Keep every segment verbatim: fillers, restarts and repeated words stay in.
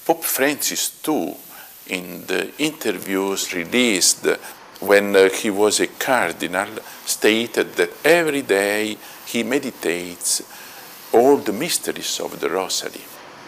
Pope Francis too, in the interviews released when uh, he was a cardinal, stated that every day he meditates all the mysteries of the Rosary.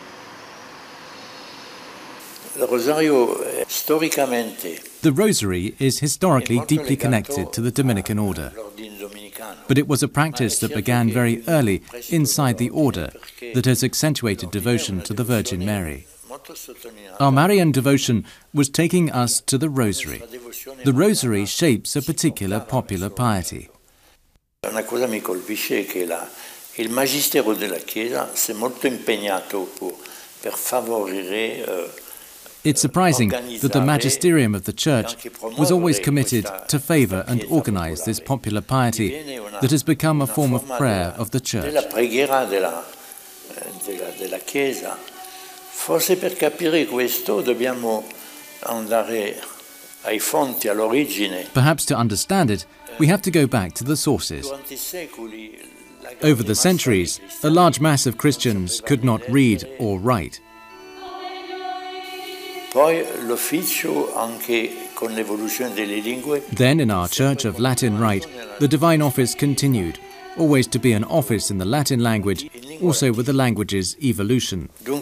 The Rosary is historically deeply connected to the Dominican order, but it was a practice that began very early inside the order that has accentuated devotion to the Virgin Mary. Our Marian devotion was taking us to the Rosary. The Rosary shapes a particular popular piety. Una cosa mi colpisce è che la, il magistero della Chiesa si è molto impegnato per favorire uh, It's surprising that the magisterium of the Church was always committed to favour and organise this popular piety that has become a form of prayer of the Church. Forse per capire questo dobbiamo andare ai fonti, all'origine. Perhaps to understand it, we have to go back to the sources. Over the centuries, a large mass of Christians could not read or write. Then in our Church of Latin Rite, the Divine Office continued, always to be an office in the Latin language, also with the language's evolution. So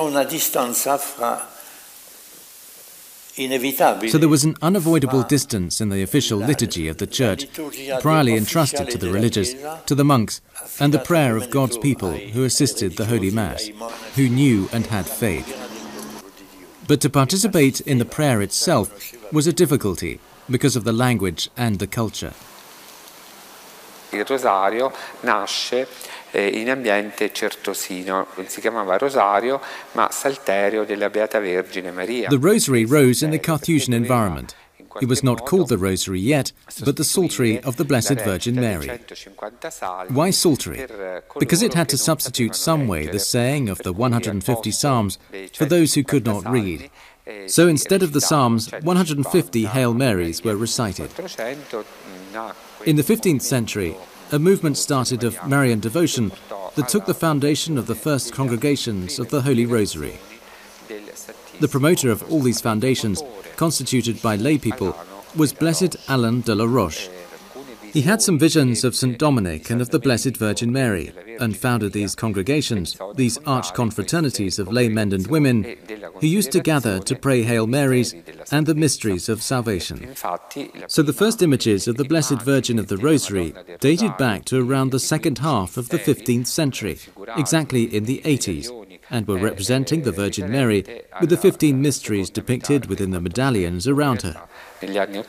there was an unavoidable distance in the official liturgy of the Church, priorly entrusted to the religious, to the monks, and the prayer of God's people who assisted the Holy Mass, who knew and had faith. But to participate in the prayer itself was a difficulty because of the language and the culture. Il rosario nasce eh, in ambiente certosino, si chiamava rosario, ma salterio della Beata Vergine Maria. The rosary rose in the Carthusian environment. It was not called the rosary yet, but the Psaltery of the Blessed Virgin Mary. Why Psaltery? Because it had to substitute some way the saying of the one hundred fifty Psalms for those who could not read. So instead of the Psalms, one hundred fifty Hail Marys were recited. In the fifteenth century, a movement started of Marian devotion that took the foundation of the first congregations of the Holy Rosary. The promoter of all these foundations, constituted by lay people, was Blessed Alain de la Roche. He had some visions of Saint Dominic and of the Blessed Virgin Mary, and founded these congregations, these arch-confraternities of laymen and women, who used to gather to pray Hail Marys and the mysteries of salvation. So the first images of the Blessed Virgin of the Rosary dated back to around the second half of the fifteenth century, exactly in the eighties, and were representing the Virgin Mary with the fifteen mysteries depicted within the medallions around her.